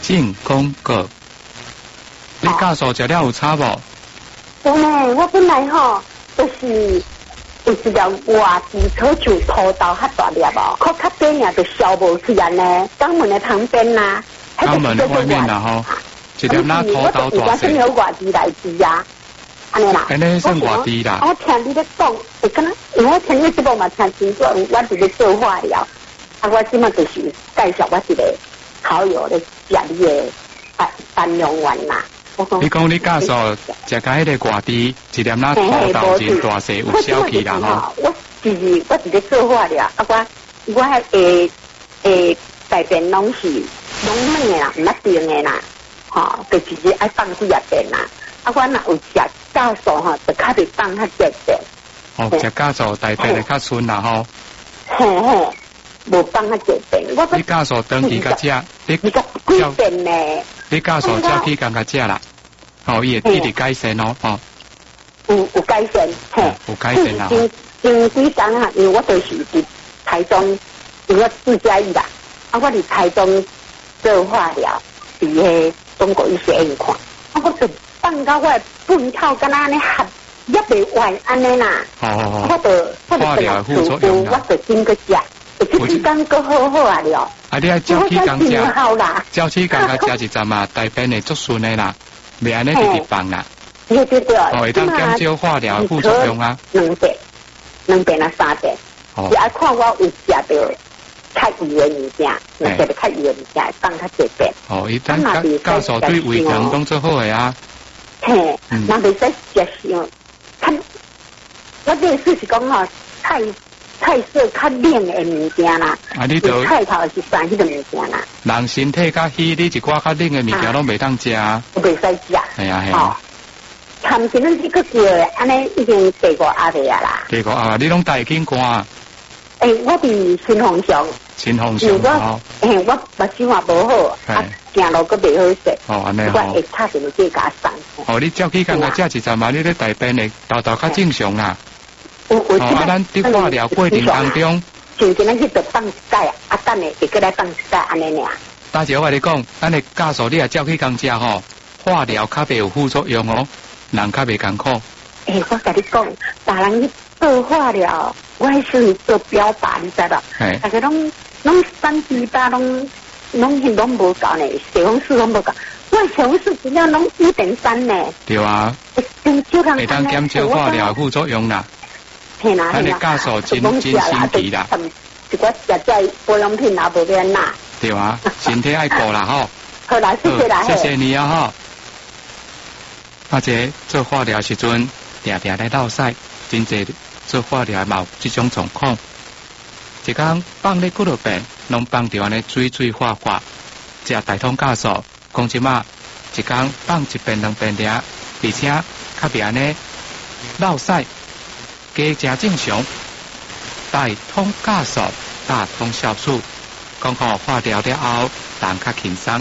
进广告。你教授食了有差无？ 有呢，我本来吼就是有一条外地草树土豆较大粒哦，靠较短呀就消无去安尼，肛门的旁边呐， 肛门外面啦吼，一粒那土豆大细。 我外地来治呀，安尼啦。 安尼算外地啦。 我听你咧讲，会敢若，因为我听你节目嘛听真多，我伫咧做化疗，啊，我即马就是介绍我一个好友咧食你的丹阳丸啦。 你讲你教授食甲迄个外地一粒那土豆真大细，有小气啦吼。 我是咧做化疗，啊我大便拢是拢软的啦，唔捌定的啦，吼，就是爱放几啊遍啦。啊，我若有食酵素吼，就较袂放较济济。 哦，食酵素大便会较顺啦吼。 嘿嘿，无放较济遍。 你酵素长期甲食， 你几遍呢？ 你酵素照起甲食啦，哦，伊会一直改善哦，哦。 有改善，嘿， 有改善啦。 前几天啊，因为我就是伫台中，因为我自家医啦，啊，我伫台中做化疗，伫迄中国医学院看，啊，我就放到我粪口敢若安尼合也袂歪安尼啦。 哦。 我化疗副作用啦。 我就真个食，这时间个好好啊了。 啊，你爱照起工食，照起工甲食一阵嘛，大便会足顺的啦，袂安尼直直放啦。 对对对。 哦，会当减少化疗副作用啊。 两遍啊3遍，是爱看我有食到较油的物件，若食到较油的物件，会放较济遍。 哦，伊当酵素对胃肠拢做好个啊。 嘿，那袂使食伤，我这是讲吼，菜色较冷的物件啦。 啊，你都菜头是散迄个物件啦。 人身体较虚，你一寡较冷的物件拢袂当食啊。 袂使食。 系啊系啊。 参前咱这个月，安尼已经第5阿个啊啦。 第5阿，你拢带紧看。 我伫新丰乡。 新丰乡哦。 我目睭也无好，啊，行路阁袂好势。 哦，安尼我会拍一个这甲送。 哦，你照起工甲食一阵嘛，你咧大便会豆较正常啦。 哦， 啊，咱伫化疗过程当中， 像今咱去着放一盖，啊，等下会过来放一盖安尼尔。 大姐，我跟你讲，咱的酵素你也照起工食吼，化疗较袂有副作用哦。人较袂艰苦。 我甲你讲，别人去做化疗，我迄时做标靶，你知道？大家拢3支8拢无够呢，西红柿拢无够，我西红柿质量拢1.3呢。对啊。会当减少化疗副作用啦。 嘿啦。 咱的酵素真神奇啦。 一寡食在保养品也无要安那。 对啊，身体爱顾啦吼。 好啦，谢谢啦。 谢谢你啊吼。阿姐做化疗时阵，常常来落屎，真济做化疗嘛有这种状况。一工放咧骨头病，拢放着安尼水化化，食大通酵素，讲即马一工放1遍2遍尔，而且较袂安尼落屎，加真正常。大通酵素、大通酵素，讲好化疗了后，人较轻松。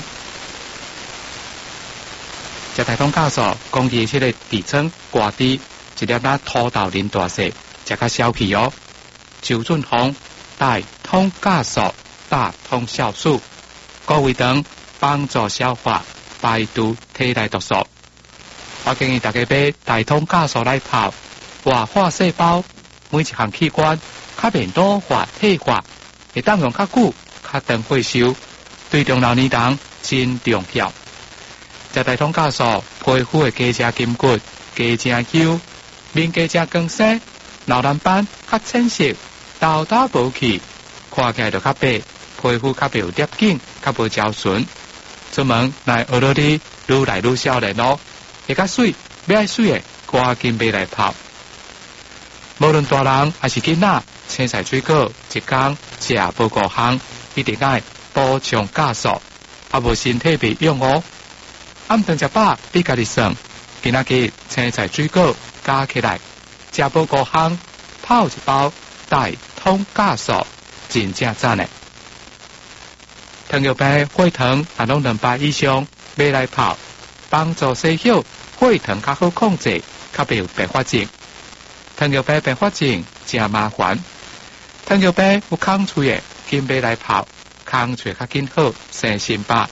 食大通酵素，讲伊迄个底层瓜滴一粒那土豆仁大细，食较消气哦。周润红大通酵素、大通酵素，各位等帮助消化、排毒、体内毒素。我建议大家买大通酵素来泡，活化细胞，每一项器官较免老化退化，会当用较久、较长回收，对中老年人真重要。食大通酵素，皮肤会加正筋骨，加正 Q， 面加正光鲜，老蓝斑较浅色，豆豆无气，看起来就较白，皮肤较袂有裂紧，较无焦纯。出门来学到你愈来愈少年哦，会较水，要爱水的，赶紧买来泡。无论大人还是囡仔，青菜水果一工食无5项，一定爱补充酵素，啊无身体袂用哦。暗顿食饱，你家己算，今仔日青菜水果加起来，食无5项，泡一包大通酵素，真正赞的。糖尿病血糖也拢2倍以上，买来泡，帮助细小血糖较好控制，较袂有并发症。糖尿病并发症真麻烦，糖尿病有空喙的，紧买来泡，空喙较紧好，生心饱。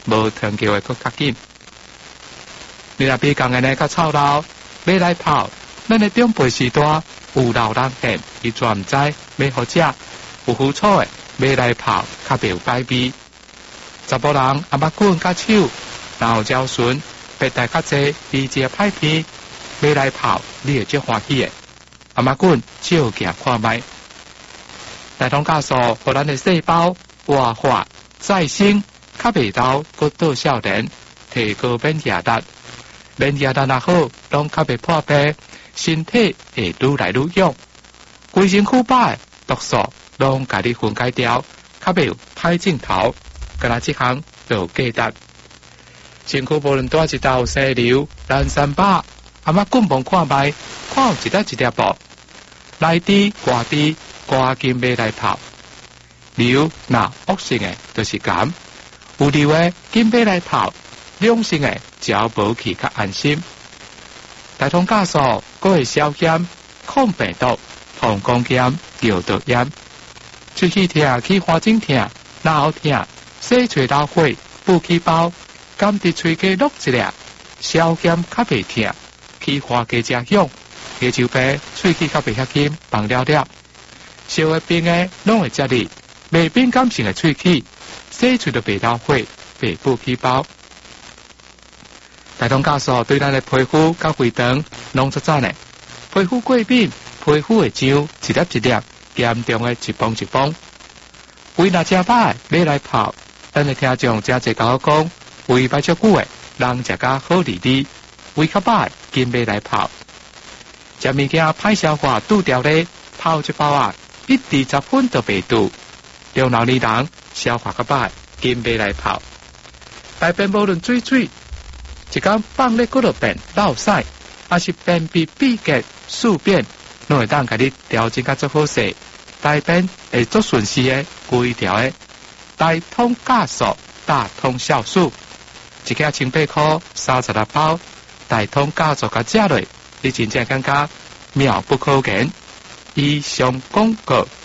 无长桥的佫较紧。你若比讲的呢较吵闹，马来炮，咱的长辈时代有老人现，伊全毋知要何食，有付出的马来炮较袂有改味。查甫人阿捌棍甲手，然后招顺，别带较济味节歹片，马来炮你会足欢喜的。阿捌棍照镜看卖。大同教授互咱的细胞活化再生，较袂到佫倒少年，提高免疫力。免疫力若好，拢较袂破病，身体会愈来愈勇。规身躯摆毒素拢甲你分解掉，较袂有歹镜头。敢若即项就有价值。身躯无论多一道细瘤、蓝三巴，阿捌棍棒看卖，看有一粒一粒无。内滴、外滴、赶紧买来泡。瘤若恶性的，就是癌；有瘤的，紧买来泡。良性的，照无去较安心。大同教授佫会消炎、抗病毒、膀胱炎、尿道炎、喙齿痛、起花疹痛、脑痛、洗喙老火、补气包、甘伫喙齿落一粒、消炎较袂痛、起花加加响、牙周病、喙齿较袂遐紧放了了。烧的冰的拢会接力，未敏感性的喙齿，洗喙就袂老火、袂补气包。大同教授对咱的皮肤甲肥肠拢出赞的，皮肤过敏，皮肤会长一粒一粒，严重的一崩一崩。胃若食歹，买来泡。咱的听众真侪甲我讲，胃歹足久的，人食甲好利利，胃较歹，紧买来泡。食物件歹消化拄掉咧，泡一包啊，1至10分都袂拄。中老年人消化较歹，紧买来泡。大便无论水，一工放咧骨落便落屎，还是便秘闭结宿便，拢会当甲你调整甲足好势，大便会足顺时的，规条的。大通酵素、大通酵素，一盒1,800块，36包。大通酵素甲食落，你真正感觉妙不可言。以上广告。